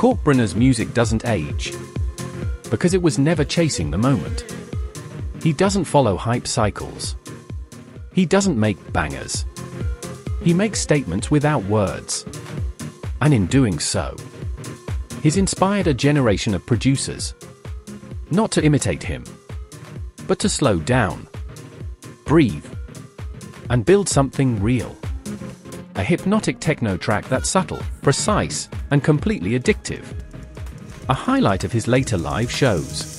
Kalkbrenner's music doesn't age because it was never chasing the moment. He doesn't follow hype cycles. He doesn't make bangers. He makes statements without words. And in doing so, he's inspired a generation of producers. Not to imitate him, but to slow down, breathe, and build something real. A hypnotic techno track that's subtle, precise, and completely addictive. A highlight of his later live shows.